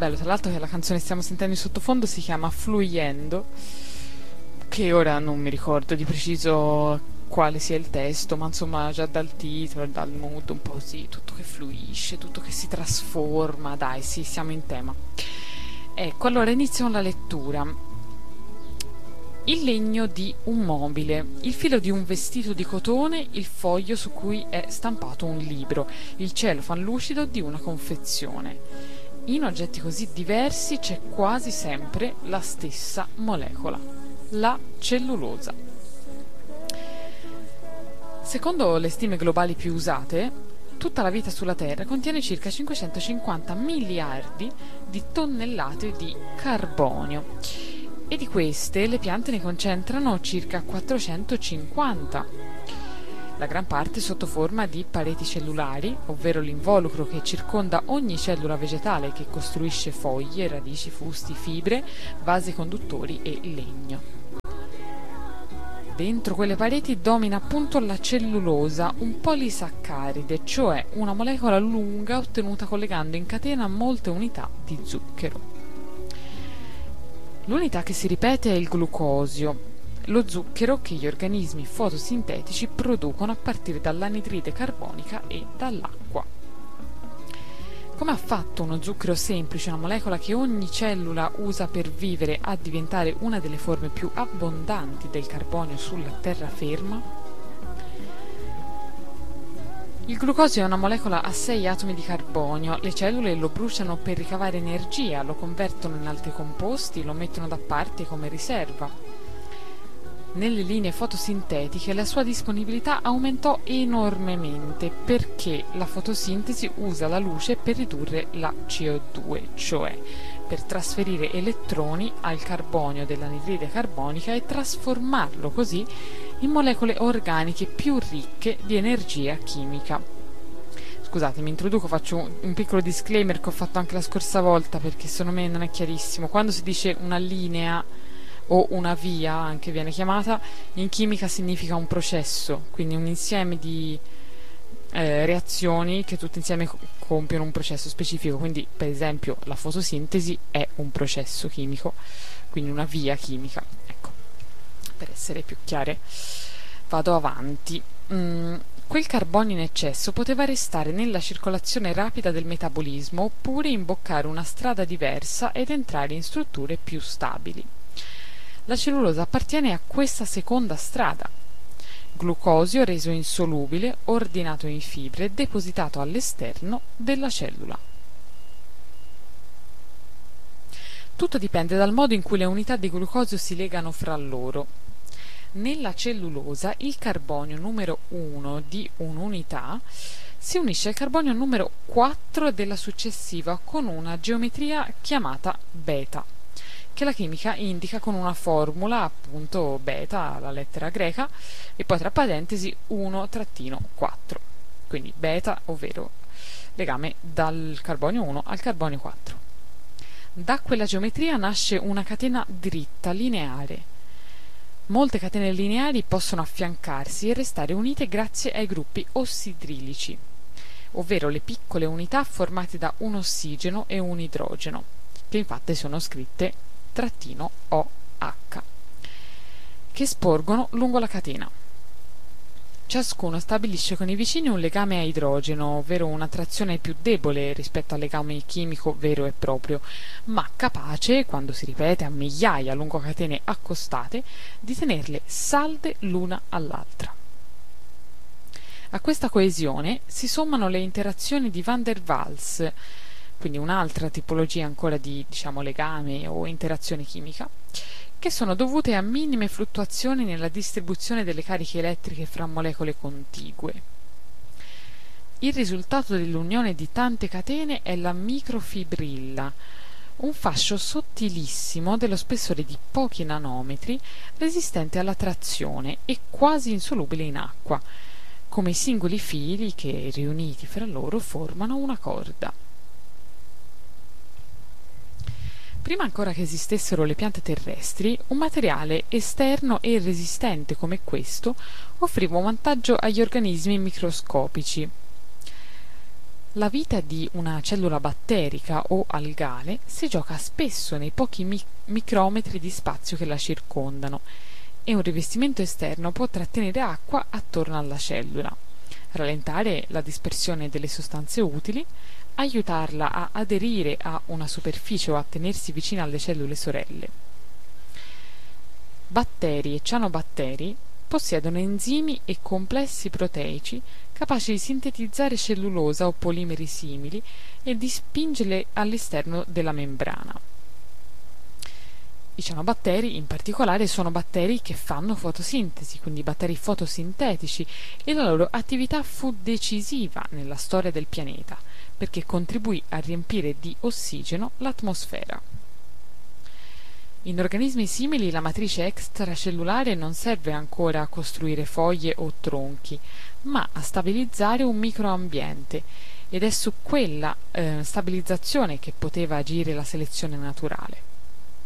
bello, tra l'altro, che la canzone che stiamo sentendo in sottofondo si chiama Fluyendo, che ora non mi ricordo di preciso quale sia il testo, ma insomma già dal titolo, dal mood, un po' così, tutto che fluisce, tutto che si trasforma, dai, sì, siamo in tema. Ecco, allora iniziamo la lettura. Il legno di un mobile, il filo di un vestito di cotone, il foglio su cui è stampato un libro, il celofan lucido di una confezione. In oggetti così diversi c'è quasi sempre la stessa molecola, la cellulosa. Secondo le stime globali più usate, tutta la vita sulla Terra contiene circa 550 miliardi di tonnellate di carbonio. E di queste le piante ne concentrano circa 450, la gran parte sotto forma di pareti cellulari, ovvero l'involucro che circonda ogni cellula vegetale che costruisce foglie, radici, fusti, fibre, vasi conduttori e legno. Dentro quelle pareti domina appunto la cellulosa, un polisaccaride, cioè una molecola lunga ottenuta collegando in catena molte unità di zucchero. L'unità che si ripete è il glucosio, lo zucchero che gli organismi fotosintetici producono a partire dall'anidride carbonica e dall'acqua. Come ha fatto uno zucchero semplice, una molecola che ogni cellula usa per vivere, a diventare una delle forme più abbondanti del carbonio sulla terraferma? Il glucosio è una molecola a 6 atomi di carbonio, le cellule lo bruciano per ricavare energia, lo convertono in altri composti, lo mettono da parte come riserva. Nelle linee fotosintetiche la sua disponibilità aumentò enormemente perché la fotosintesi usa la luce per ridurre la CO2, cioè per trasferire elettroni al carbonio dell'anidride carbonica e trasformarlo così in molecole organiche più ricche di energia chimica. Scusate, mi introduco, faccio un piccolo disclaimer che ho fatto anche la scorsa volta perché secondo me non è chiarissimo. Quando si dice una linea o una via, anche viene chiamata, in chimica significa un processo, quindi un insieme di reazioni che tutte insieme compiono un processo specifico. Quindi per esempio la fotosintesi è un processo chimico, quindi una via chimica, ecco, per essere più chiare. Vado avanti. Quel carbonio in eccesso poteva restare nella circolazione rapida del metabolismo oppure imboccare una strada diversa ed entrare in strutture più stabili. La cellulosa appartiene a questa seconda strada. Glucosio reso insolubile, ordinato in fibre, depositato all'esterno della cellula. Tutto dipende dal modo in cui le unità di glucosio si legano fra loro. Nella cellulosa il carbonio numero 1 di un'unità si unisce al carbonio numero 4 della successiva con una geometria chiamata beta, che la chimica indica con una formula, appunto beta, la lettera greca, e poi tra parentesi 1-4. Quindi beta, ovvero legame dal carbonio 1 al carbonio 4. Da quella geometria nasce una catena dritta, lineare. Molte catene lineari possono affiancarsi e restare unite grazie ai gruppi ossidrilici, ovvero le piccole unità formate da un ossigeno e un idrogeno, che infatti sono scritte -OH, che sporgono lungo la catena. Ciascuno stabilisce con i vicini un legame a idrogeno, ovvero un'attrazione più debole rispetto al legame chimico vero e proprio, ma capace, quando si ripete a migliaia lungo catene accostate, di tenerle salde l'una all'altra. A questa coesione si sommano le interazioni di Van der Waals, quindi un'altra tipologia ancora di, legame o interazione chimica, che sono dovute a minime fluttuazioni nella distribuzione delle cariche elettriche fra molecole contigue. Il risultato dell'unione di tante catene è la microfibrilla, un fascio sottilissimo dello spessore di pochi nanometri, resistente alla trazione e quasi insolubile in acqua, come i singoli fili che, riuniti fra loro, formano una corda. Prima ancora che esistessero le piante terrestri, un materiale esterno e resistente come questo offriva un vantaggio agli organismi microscopici. La vita di una cellula batterica o algale si gioca spesso nei pochi micrometri di spazio che la circondano e un rivestimento esterno può trattenere acqua attorno alla cellula, rallentare la dispersione delle sostanze utili, aiutarla a aderire a una superficie o a tenersi vicina alle cellule sorelle. Batteri e cianobatteri possiedono enzimi e complessi proteici capaci di sintetizzare cellulosa o polimeri simili e di spingerle all'esterno della membrana. I cianobatteri in particolare sono batteri che fanno fotosintesi, quindi batteri fotosintetici, e la loro attività fu decisiva nella storia del pianeta perché contribuì a riempire di ossigeno l'atmosfera. In organismi simili la matrice extracellulare non serve ancora a costruire foglie o tronchi, ma a stabilizzare un microambiente, ed è su quella stabilizzazione che poteva agire la selezione naturale.